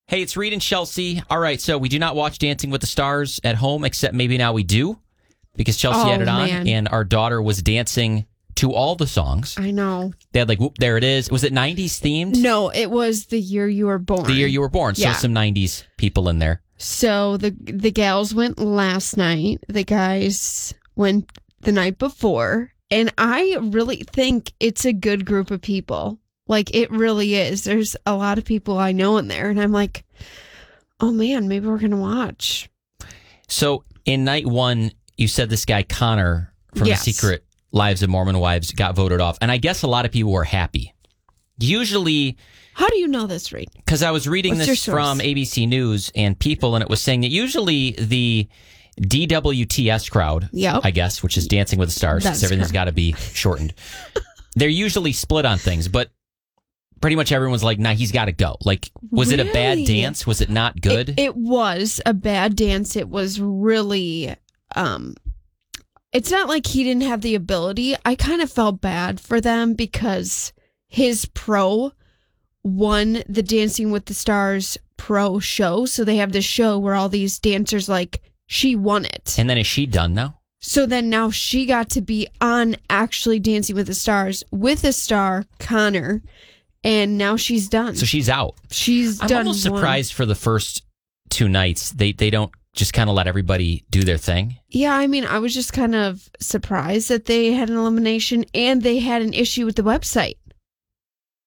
Hey, it's Reed and Chelsea. All right, so we do not watch Dancing with the Stars at home, except maybe now we do, because Chelsea had it on, and our daughter was dancing to all the songs. I know. They had like, whoop, there it is. Was it 90s themed? No, it was the year you were born. The year you were born. Yeah. So some 90s people in there. So the gals went last night. The guys went the night before. And I really think it's a good group of people. Like, it really is. There's a lot of people I know in there. And I'm like, oh, man, maybe we're going to watch. So in night one, you said this guy Connor from The Secret Lives of Mormon Wives got voted off. And I guess a lot of people were happy. Usually... How do you know this, Reed? Because I was reading this from ABC News and People, and it was saying that usually the DWTS crowd, I guess, which is Dancing with the Stars, because everything's got to be shortened. They're usually split on things, but pretty much everyone's like, nah, he's got to go. Like, was it a bad dance? Was it not good? It was a bad dance. It was really, it's not like he didn't have the ability. I kind of felt bad for them because his pro won the Dancing with the Stars pro show. So they have this show where all these dancers, like, she won it. And then is she done now? So then now she got to be on actually Dancing with the Stars with a star, Connor. And now she's done. So she's out. She's done. I'm almost surprised for the first two nights they don't just kind of let everybody do their thing. Yeah, I mean, I was just kind of surprised that they had an elimination and they had an issue with the website.